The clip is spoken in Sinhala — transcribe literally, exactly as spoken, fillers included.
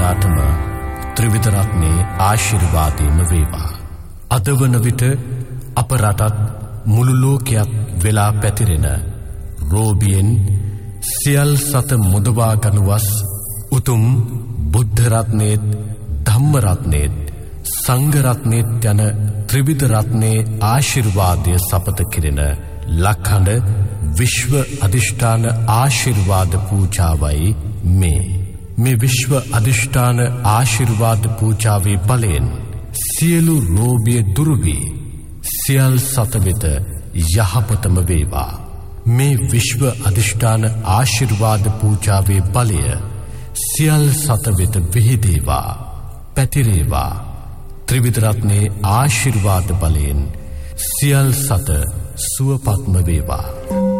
දෙනාටම ත්‍රිවිධ රත්නයේ ආශිර්වාදයම වේවා. අද වන විට අප රටත් මුළු ලෝකයක් වෙලා පැතිරෙන රෝගීන් සියල් සත මුදවා ගනුවස් උතුම් බුද්ධ රත්නයේත් ධම්ම රත්නයේත් සංඝ රත්නයේත් යන ත්‍රිවිධ රත්නයේ ආශිර්වාදය සපත කිරෙන ලක්හඬ විශ්ව අධිෂ්ඨාන ආශිර්වාද පූජාවයි මේ. මේ විශ්ව අධිෂ්ඨාන ආශිර්වාද පූජාවේ බලයෙන් සියලු රෝගී දුරු වී සියල් සත වෙත යහපතම වේවා. මේ විශ්ව අධිෂ්ඨාන ආශිර්වාද පූජාවේ බලය සියල් සත වෙත විහිදේවා, පැතිරේවා. ත්‍රිවිධ රත්නයේ ආශිර්වාද බලයෙන් සියල් සත සුවපත්ම වේවා.